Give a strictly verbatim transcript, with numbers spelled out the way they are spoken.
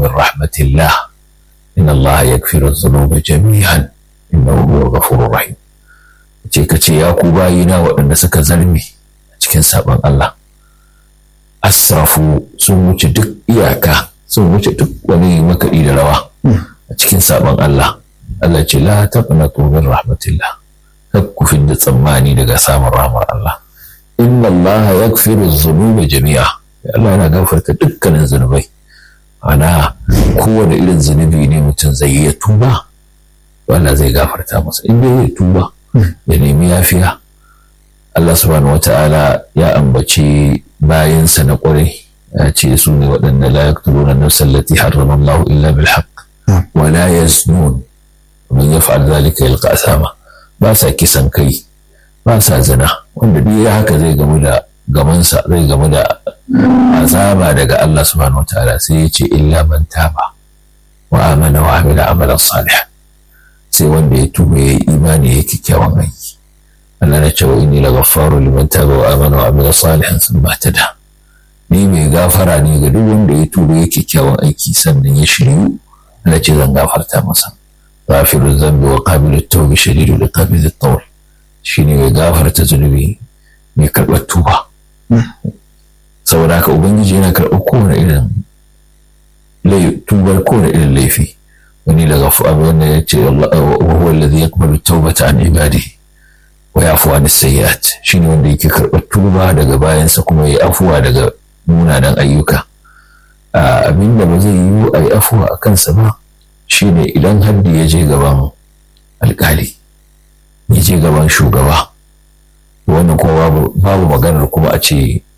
min rahmatillah inna Allah yaghfiru dhunuba jami'an innahu huwal ghafurur rahim. ce ka ce ya ku bayina waɗanda suka zarme a cikin sabon Allah, asrafu sun wuce duk iyaka, sun wuce duk wani makaɗi da rawa a cikin sabon Allah. Allah ce la taqnatu min rahmatillah, kar ku fidda tsammani daga samun rahmar Allah. Inna Allah yaghfiru dhunuba jami'a, Allah yana gafarta dukkanin zunubai. Ana kowane irin zunubi ne mutum zai yi ya tuba, Allah zai gafarta masa in dai ya tuba ya nemi yafiya. Allah subhanahu wata'ala ya ambaci bayansa na ƙwarai, ya ce su ne waɗanda la yaqtuluna nafsan allati harrama Allah illa bil haqq wa la yaznun man yaf'al dhalika yalqa asama. Ba sa kisan kai, ba sa zina, wanda duk ya haka zai gamu da gamansa, zai gamu da azaba daga Allah subhanahu wata'ala. Sai ya ce illa man taba wa amana wa amila amalan salih, sai wanda ya tuba ya yi imani ya kyakkyawan aiki. Allah na ce wa inni laghaffaru liman taba wa amana wa amila salihan thumma ihtada, ni mai gafara ne ga duk wanda ya tuba ya kyakkyawan aiki sannan ya shiryu. Allah ce zan gafarta masa. Ghafiru dhanbi wa qabilu at-tawbi shadidu liqabdi at-tawl, shine mai gafarta zunubi mai karɓar tuba. Saboda haka ubangiji yana karɓar kowane irin tubar kowane irin laifi. wani daga wanda ya ce wa huwa alladhi yaqbalu at-tawbata an ibadihi wa yafu an as-sayyi'at, shine wanda yake karɓar tuba daga bayansa kuma ya afuwa daga munanan ayyuka. Abinda ba zai yi a yi afuwa a kansa ba shine idan haddi ya je gaban alƙali, ya je gaban shugaba, wannan kuma babu babu maganar kuma a ce